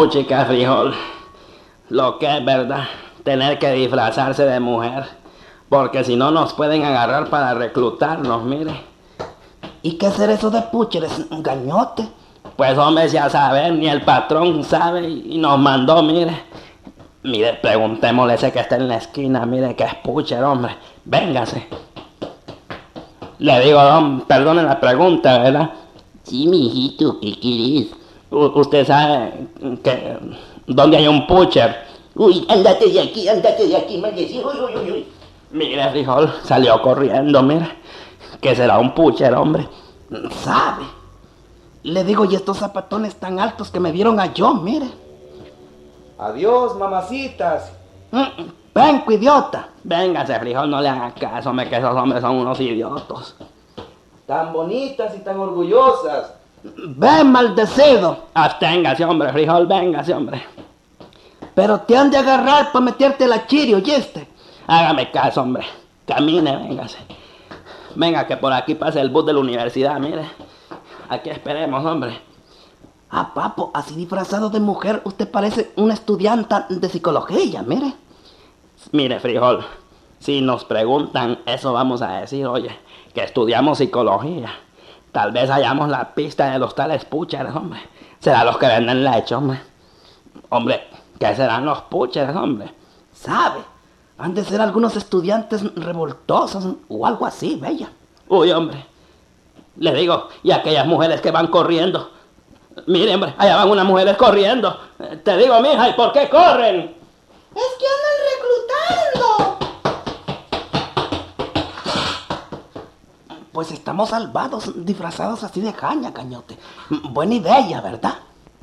Puchica, frijol. Lo que es verdad, tener que disfrazarse de mujer. Porque si no nos pueden agarrar para reclutarnos, mire. ¿Y qué hacer eso de pucheres, gañote? Pues hombre, ya saben, ni el patrón sabe y nos mandó, mire. Mire, preguntémosle ese que está en la esquina, mire que es pucher, hombre. Véngase. Le digo, don, perdone la pregunta, ¿verdad? Sí, mijito, ¿qué querés? Usted sabe que dónde hay un pucher. Uy, andate de aquí, maldecir, uy. Mire, frijol, salió corriendo, mire. Que será un pucher, hombre. ¿Sabe? Le digo, y estos zapatones tan altos que me vieron a yo, mire. Adiós, mamacitas. Vengo, idiota. Véngase, frijol, no le haga caso, hombre, que esos hombres son unos idiotos. Tan bonitas y tan orgullosas. Ven, maldecido. Absténgase, hombre, frijol, véngase, hombre. Pero te han de agarrar para meterte la chiri, ¿oíste? Hágame caso, hombre. Camine, véngase. Venga, que por aquí pasa el bus de la universidad, mire. Aquí esperemos, hombre. Ah, papo, así disfrazado de mujer, usted parece una estudiante de psicología, mire. Mire, frijol, si nos preguntan, eso vamos a decir, oye, que estudiamos psicología. Tal vez hallamos la pista de los tales pucheres, hombre. Serán los que venden leche, hombre. Hombre, ¿qué serán los pucheres, hombre? ¿Sabe? Han de ser algunos estudiantes revoltosos o algo así, bella. Uy, hombre. Le digo, y aquellas mujeres que van corriendo. Mire, hombre, allá van unas mujeres corriendo. Te digo, mija, ¿y por qué corren? Es que andan reclutando. Pues estamos salvados, disfrazados así de caña, cañote. Buena idea, ¿verdad?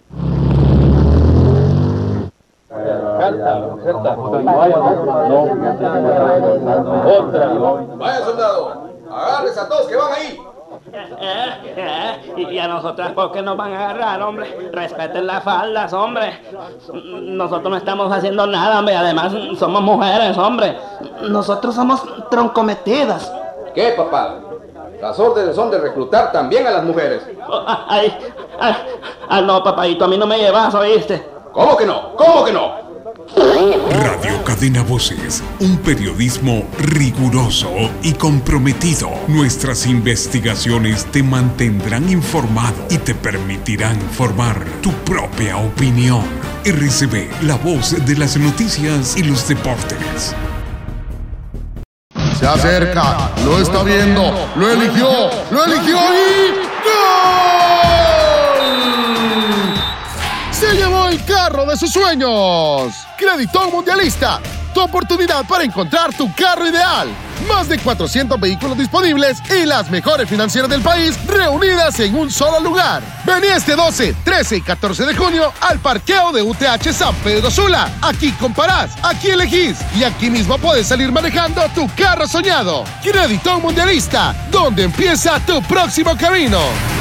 Vaya, soldado, agárrese a todos que van ahí. Y a nosotras, ¿por qué nos van a agarrar, hombre? Respeten las faldas, hombre. Nosotros no estamos haciendo nada, hombre. Además, somos mujeres, hombre. Nosotros somos troncometidas. ¿Qué, papá? Las órdenes son de reclutar también a las mujeres. No, papadito, a mí no me llevas, ¿oíste? ¿Cómo que no? ¿Cómo que no? Radio Cadena Voces, un periodismo riguroso y comprometido. Nuestras investigaciones te mantendrán informado y te permitirán formar tu propia opinión. RCB, la voz de las noticias y los deportes. Se acerca, lo está viendo, lo eligió y ¡gol! Se llevó el carro de sus sueños. Creditón Mundialista, tu oportunidad para encontrar tu carro ideal. Más de 400 vehículos disponibles y las mejores financieras del país reunidas en un solo lugar. Vení este 12, 13 y 14 de junio al parqueo de UTH San Pedro Sula. Aquí comparás, aquí elegís y aquí mismo puedes salir manejando tu carro soñado. Creditón Mundialista, donde empieza tu próximo camino.